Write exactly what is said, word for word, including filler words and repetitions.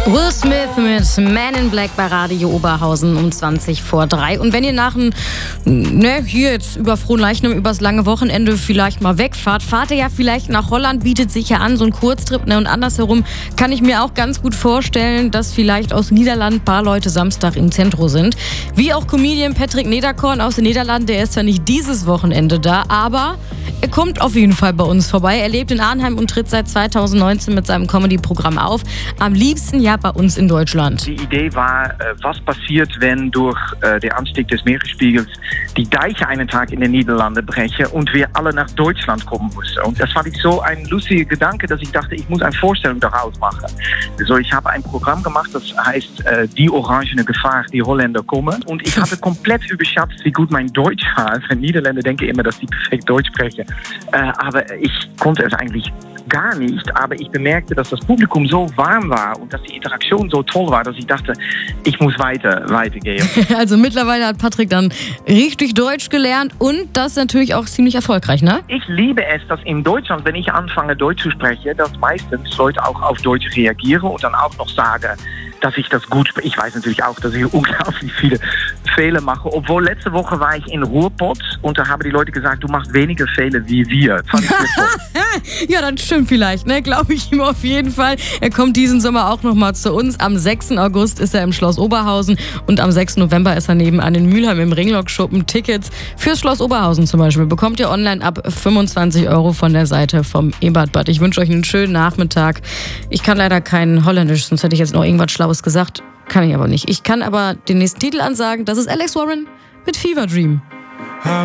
Will Smith mit Man in Black bei Radio Oberhausen um zwanzig vor drei. Und wenn ihr nach dem, ne, hier jetzt über Fronleichnam, übers lange Wochenende vielleicht mal wegfahrt, fahrt ihr ja vielleicht nach Holland, bietet sich ja an, so ein Kurztrip, ne, und andersherum kann ich mir auch ganz gut vorstellen, dass vielleicht aus Niederlanden ein paar Leute Samstag im Zentrum sind. Wie auch Comedian Patrick Nederkorn aus den Niederlanden, der ist zwar nicht dieses Wochenende da, aber er kommt auf jeden Fall bei uns vorbei. Er lebt in Arnhem und tritt seit zweitausendneunzehn mit seinem Comedy-Programm auf. Am liebsten ja bei uns in Deutschland. Die Idee war, was passiert, wenn durch den Anstieg des Meeresspiegels die Deiche einen Tag in den Niederlanden brechen und wir alle nach Deutschland kommen müssen. Und das fand ich so ein lustiger Gedanke, dass ich dachte, ich muss eine Vorstellung daraus machen. Also ich habe ein Programm gemacht, das heißt Die orangene Gefahr, die Holländer kommen. Und ich hatte komplett überschätzt, wie gut mein Deutsch war. Also Niederländer denken immer, dass die perfekt Deutsch sprechen. Aber ich konnte es eigentlich gar nicht, aber ich bemerkte, dass das Publikum so warm war und dass die Interaktion so toll war, dass ich dachte, ich muss weiter, weitergehen. Also mittlerweile hat Patrick dann richtig Deutsch gelernt und das natürlich auch ziemlich erfolgreich, ne? Ich liebe es, dass in Deutschland, wenn ich anfange Deutsch zu sprechen, dass meistens Leute auch auf Deutsch reagieren und dann auch noch sagen, dass ich das gut spreche. Ich weiß natürlich auch, dass ich unglaublich viele Fehler mache. Obwohl, letzte Woche war ich in Ruhrpott und da haben die Leute gesagt, du machst weniger Fehler wie wir. Fand ich ja, das stimmt vielleicht, ne? Glaube ich ihm auf jeden Fall. Er kommt diesen Sommer auch nochmal zu uns. Am sechsten August ist er im Schloss Oberhausen und am sechsten November ist er nebenan in Mülheim im Ringlock-Schuppen. Tickets fürs Schloss Oberhausen zum Beispiel bekommt ihr online ab fünfundzwanzig Euro von der Seite vom Ebertbad. Ich wünsche euch einen schönen Nachmittag. Ich kann leider kein Holländisch, sonst hätte ich jetzt noch irgendwas Schlaues gesagt. Kann ich aber nicht. Ich kann aber den nächsten Titel ansagen. Das ist Alex Warren mit Fever Dream.